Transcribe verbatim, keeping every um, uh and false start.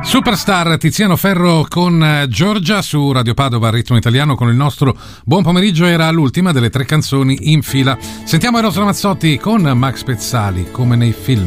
Superstar Tiziano Ferro con Giorgia su Radio Padova Ritmo Italiano. Con il nostro buon pomeriggio era l'ultima delle tre canzoni in fila. Sentiamo Eros Ramazzotti con Max Pezzali, Come nei film.